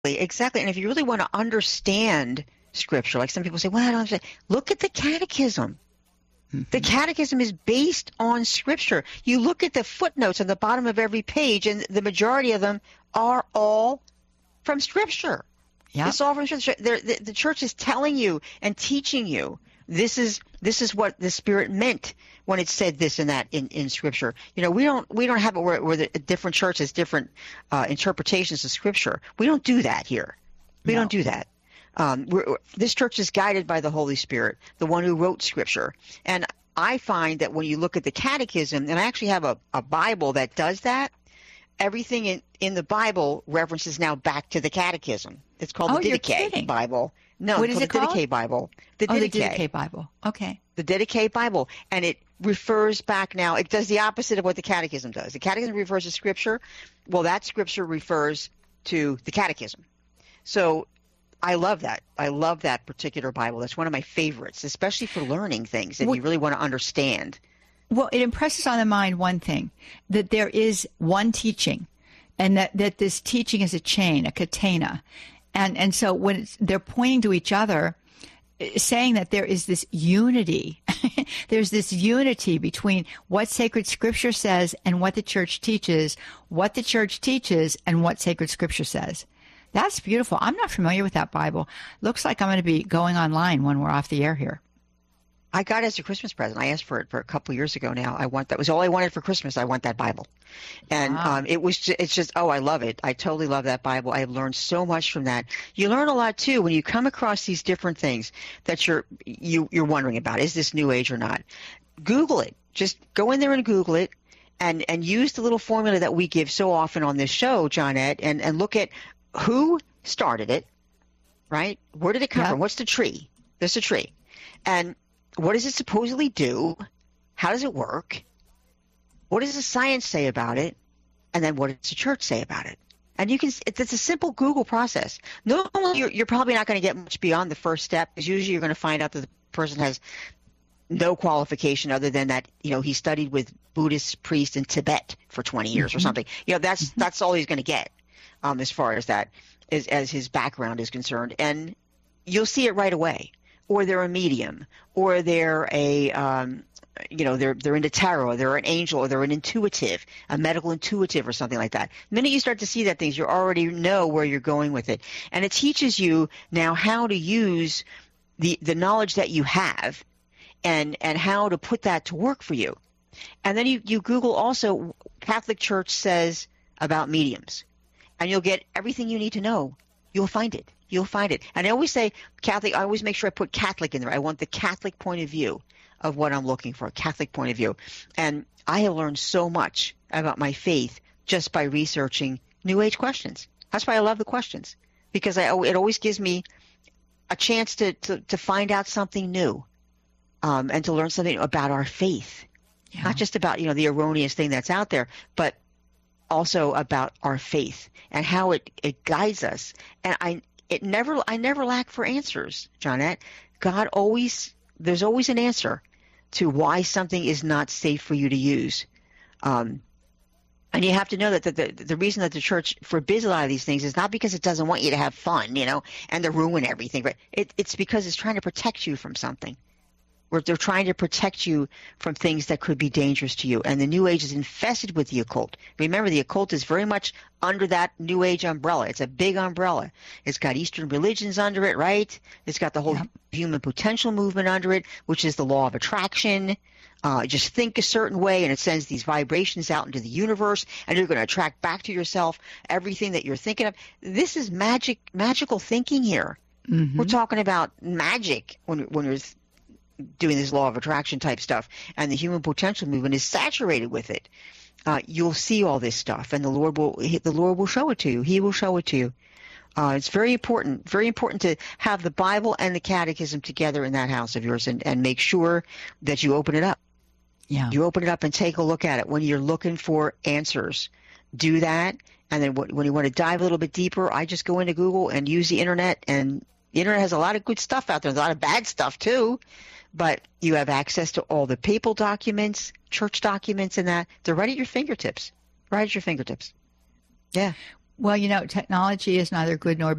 Exactly. And if you really want to understand Scripture, like some people say, well, I don't understand. Look at the Catechism. The Catechism is based on Scripture. You look at the footnotes on the bottom of every page, and the majority of them are all from Scripture. Yeah. It's all from Scripture. The church is telling you and teaching you this is what the Spirit meant when it said this and that in Scripture. You know, we don't have it where the different churches different interpretations of Scripture. We don't do that here. We don't do that. This church is guided by the Holy Spirit, the one who wrote Scripture. And I find that when you look at the Catechism, and I actually have a Bible that does that, everything in the Bible references now back to the Catechism. It's called the Didache Bible. No, what is it called? The Didache Bible. The Didache Bible. Okay. The Didache Bible. And it refers back now. It does the opposite of what the Catechism does. The Catechism refers to Scripture. Well, that Scripture refers to the Catechism. So I love that. I love that particular Bible. That's one of my favorites, especially for learning things that you really want to understand. Well, it impresses on the mind one thing, that there is one teaching, and that this teaching is a chain, a catena. And so when they're pointing to each other, saying that there is this unity, there's this unity between what sacred Scripture says and what the church teaches, and what sacred Scripture says. That's beautiful. I'm not familiar with that Bible. Looks like I'm going to be going online when we're off the air here. I got it as a Christmas present. I asked for it for a couple of years ago now. That was all I wanted for Christmas. I want that Bible. And wow. It's just, I love it. I totally love that Bible. I've learned so much from that. You learn a lot too when you come across these different things that you're wondering about. Is this New Age or not? Google it. Just go in there and Google it and use the little formula that we give so often on this show, Johnette, and look at who started it, right? Where did it come from? What's the tree? There's a tree. And what does it supposedly do? How does it work? What does the science say about it? And then what does the church say about it? And it's a simple Google process. Normally, you're probably not going to get much beyond the first step, because usually you're going to find out that the person has no qualification other than that, he studied with Buddhist priests in Tibet for 20 years or something. That's all he's going to get as far as that, as his background is concerned. And you'll see it right away. Or they're a medium, or they're they're into tarot, they're an angel, or they're an intuitive, a medical intuitive or something like that. The minute you start to see that things, you already know where you're going with it. And it teaches you now how to use the knowledge that you have and how to put that to work for you. And then you Google also Catholic Church says about mediums, and you'll get everything you need to know. You'll find it. You'll find it. And I always say Catholic. I always make sure I put Catholic in there. I want the Catholic point of view of what I'm looking for, a Catholic point of view. And I have learned so much about my faith just by researching New Age questions. That's why I love the questions, because it always gives me a chance to find out something new and to learn something about our faith. Yeah. Not just about, the erroneous thing that's out there, but also about our faith and how it guides us. And I never lack for answers, Johnette. There's always an answer to why something is not safe for you to use. And you have to know that the reason that the church forbids a lot of these things is not because it doesn't want you to have fun, and to ruin everything, but it's because it's trying to protect you from something. Where they're trying to protect you from things that could be dangerous to you. And the New Age is infested with the occult. Remember, the occult is very much under that New Age umbrella. It's a big umbrella. It's got Eastern religions under it, right? It's got the whole human potential movement under it, which is the law of attraction. Just think a certain way, and it sends these vibrations out into the universe, and you're going to attract back to yourself everything that you're thinking of. This is magical thinking here. Mm-hmm. We're talking about magic when you're doing this law of attraction type stuff, and the human potential movement is saturated with it. You'll see all this stuff, and the Lord will show it to you. He will show it to you. It's very important to have the Bible and the Catechism together in that house of yours, and make sure that you open it up. Yeah, you open it up and take a look at it when you're looking for answers. Do that, and then when you want to dive a little bit deeper, I just go into Google and use the internet, and the internet has a lot of good stuff out there. There's a lot of bad stuff too. But you have access to all the papal documents, church documents, and that. They're right at your fingertips. Right at your fingertips. Yeah. Well, technology is neither good nor